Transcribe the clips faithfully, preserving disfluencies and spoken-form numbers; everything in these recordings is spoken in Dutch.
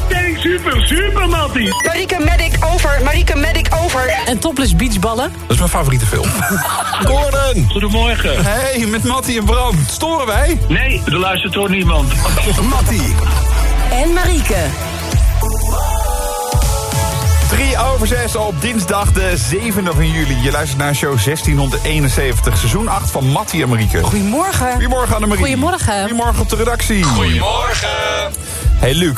Nee, super, super, Mattie. Marieke Medic over, Marieke Medic over. En topless beachballen? Dat is mijn favoriete film. Gordon! Goedemorgen. Hey, met Mattie en Bram. Storen wij? Nee, er luistert toch niemand. Mattie. En Marieke. Drie over zes op dinsdag de zevende van juli. Je luistert naar show zestienhonderdeenenzeventig, seizoen acht van Mattie en Marieke. Goedemorgen. Goedemorgen Annemarie. Goedemorgen. Goedemorgen op de redactie. Goedemorgen. Hey Luc.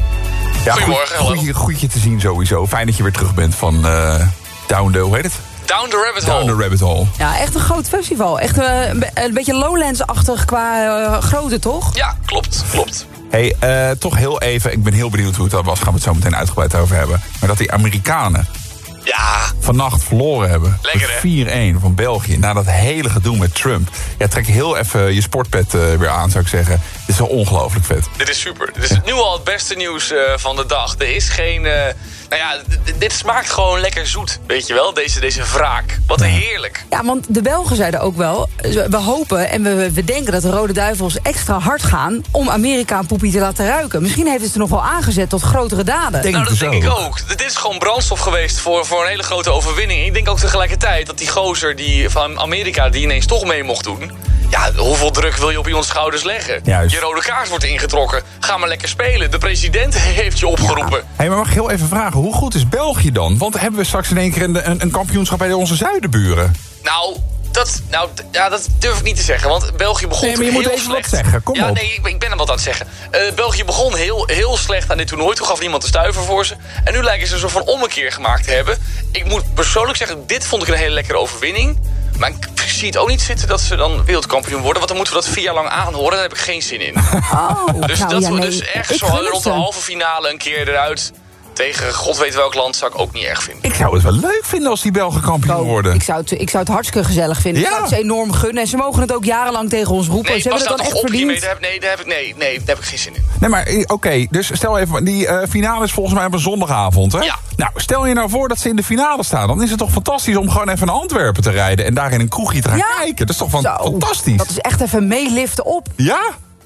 Ja, Goedemorgen, goed, goed, goed je te zien sowieso. Fijn dat je weer terug bent van uh, Down the, hoe heet het? Down the Rabbit Hole. Down the Rabbit Hole. Ja, echt een groot festival. Echt uh, een, be- een beetje Lowlands-achtig qua uh, grootte, toch? Ja, klopt, klopt. Hey, uh, toch heel even, ik ben heel benieuwd hoe het was. Gaan we het zo meteen uitgebreid over hebben. Maar dat die Amerikanen Ja, vannacht verloren hebben. Lekker, hè? vier-een van België. Na dat hele gedoe met Trump. Ja, trek heel even je sportpet uh, weer aan, zou ik zeggen. Dit is wel ongelooflijk vet. dit is super. Dit is nu al het beste nieuws uh, van de dag. Er is geen... Uh, nou ja, d- dit smaakt gewoon lekker zoet, weet je wel? Deze, deze wraak. Wat heerlijk. Ja, want de Belgen zeiden ook wel... we hopen en we, we denken dat de Rode Duivels extra hard gaan... om Amerika een poepie te laten ruiken. Misschien heeft het ze nog wel aangezet tot grotere daden. Denk Nou, dat dus denk ik ook. ook. Dit is gewoon brandstof geweest voor, voor een hele grote overwinning. Ik denk ook tegelijkertijd dat die gozer die, van Amerika... die ineens toch mee mocht doen... Ja, hoeveel druk wil je op iemands schouders leggen? Juist. Je rode kaart wordt ingetrokken. Ga maar lekker spelen. De president heeft je opgeroepen. Hey, maar mag ik heel even vragen, hoe goed is België dan? Want hebben we straks in één keer een, een, een kampioenschap bij onze zuidenburen? Nou, dat, nou, d- ja, dat durf ik niet te zeggen. Want België begon Nee, maar je moet heel even slecht. wat zeggen, kom ja, op. nee, ik, ben- ik ben er wat aan het zeggen. Uh, België begon heel, heel slecht aan dit toernooi. Toen gaf niemand de stuiver voor ze. En nu lijken ze een soort van ommekeer gemaakt te hebben. Ik moet persoonlijk zeggen, dit vond ik een hele lekkere overwinning. Maar ik zie het ook niet zitten dat ze dan wereldkampioen worden. Want dan moeten we dat vier jaar lang aanhoren. Daar heb ik geen zin in. Oh, Dus nou, dat ja, we nee, dus ergens ik zo gun het rond de ze. halve finale een keer eruit... tegen god weet welk land zou ik ook niet erg vinden. Ik zou het wel leuk vinden als die Belgen kampioen Oh, worden. ik, zou het, ik zou het hartstikke gezellig vinden. Ja. Ik zou het ze enorm gunnen. En ze mogen het ook jarenlang tegen ons roepen. Nee, ze pas hebben nou het dan toch echt op verdiend. hiermee. Daar heb, nee, daar heb ik, nee, nee, daar heb ik geen zin in. Nee, maar eh, oké, okay, dus stel even, die uh, finale is volgens mij op een zondagavond, hè? Ja. Nou, stel je nou voor dat ze in de finale staan. Dan is het toch fantastisch om gewoon even naar Antwerpen te rijden... en daar in een kroegje te gaan Ja. kijken. Dat is toch van, Zo, fantastisch? Dat is echt even meeliften op. Ja?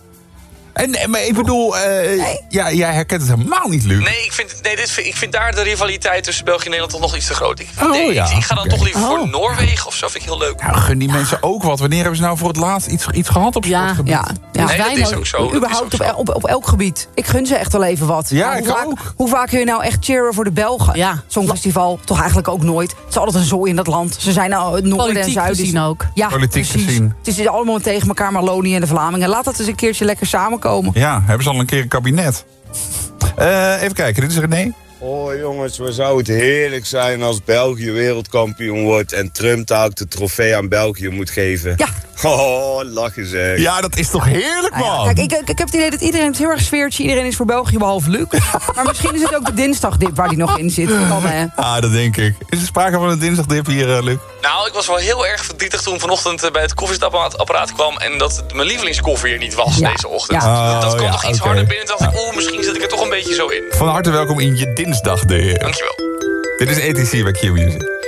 En, en maar ik bedoel, uh, Nee. ja, jij herkent het helemaal niet, Luc. Nee, ik vind, nee dit vind, ik vind daar de rivaliteit tussen België en Nederland toch nog iets te groot. Ik, Oh, nee, ja. ik, ik ga dan Oké. toch liever Oh. voor Noorwegen of zo, vind ik heel leuk. Nou, gun die mensen ook wat. Wanneer hebben ze nou voor het laatst iets, iets gehad op Ja, sportgebied? Ja, ja. Nee, dat is ook zo. dat Überhaupt is op, ook zo. op, op elk gebied. Ik gun ze echt wel even wat. Ja, Maar ik hoe vaak, ook. Hoe vaak kun je nou echt cheeren voor de Belgen? Ja. Songfestival, toch eigenlijk ook nooit. Het is altijd een zooi in dat land. Ze zijn nou het noorden en Politiek zuiden. gezien ook. Ja, Politiek precies. gezien. Het is allemaal tegen elkaar, Maloney en de Vlamingen. Laat dat eens een keertje lekker samenkomen. Ja, hebben ze al een keer een kabinet. Uh, even kijken, dit is René. Oh jongens, wat zou het heerlijk zijn als België wereldkampioen wordt... en Trump daar ook de trofee aan België moet geven. Ja. Oh, lachen zeg. Ja, dat is toch heerlijk, Nou ja, man? kijk, ik, ik, ik heb het idee dat iedereen het heel erg sfeertje. Iedereen is voor België, behalve Luc. Maar misschien is het ook de dinsdagdip waar die nog in zit. Dan, hè. Ah, dat denk ik. Is er sprake van een dinsdagdip hier, uh, Luc? Nou, ik was wel heel erg verdrietig toen vanochtend uh, bij het koffiezetapparaat kwam... en dat mijn lievelingskoffie er niet was Ja. deze ochtend. Ja. dat Oh, kwam ja, toch iets oké. harder binnen. Toen dacht ik, oeh, misschien zit ik er toch een beetje zo in. Van harte welkom in je dinsdag, de heer. Dankjewel. Dit is E T C bij Q Music.